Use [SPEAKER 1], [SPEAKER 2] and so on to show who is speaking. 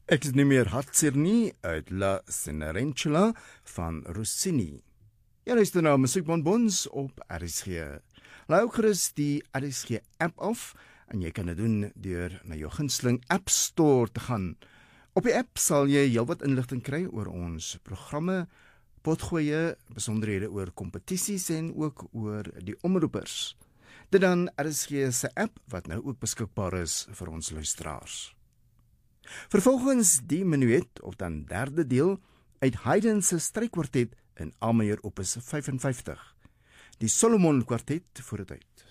[SPEAKER 1] Ek is nie meer hartseer nie uit La Cenerentola van Rossini. Jy luister na Musiekbonbons op RSG. Laai ook gerus die RSG app af en jy kan dit doen deur na jou gunsteling App Store te gaan. Op die app sal jy heelwat inligting kry oor ons programme, potgoeie, besonderhede oor kompetisies en ook oor die omroepers. Dit dan RSG se app wat nou ook beskikbaar is vir ons luisteraars. Vervolgens die menuet of dan derde deel uit Haydn se strykwartet in A majeur opus 55. Die Solomon kwartet voor dit uit.